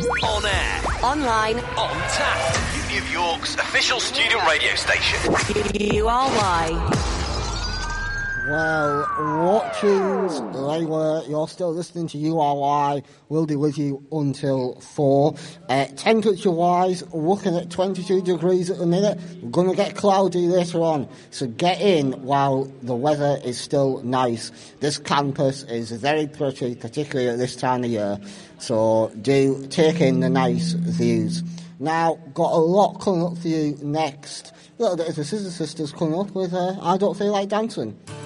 On air. Online. On tap. Uni of York's official student radio station. URY. Well, what tunes they were. You're still listening to URY. We'll be with you until 4. Temperature-wise, looking at 22 degrees at the minute. We're going to get cloudy later on, so get in while the weather is still nice. This campus is very pretty, particularly at this time of year, so do take in the nice views. Now, got a lot coming up for you next. A little bit of the Scissor Sisters coming up with I Don't Feel Like Dancing.